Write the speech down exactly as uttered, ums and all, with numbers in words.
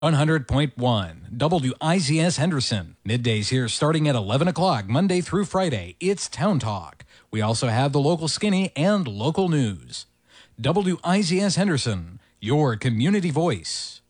one hundred point one W I Z S Henderson. Middays here starting at eleven o'clock, Monday through Friday. It's Town Talk. We also have the local skinny and local news. W I Z S Henderson, your community voice.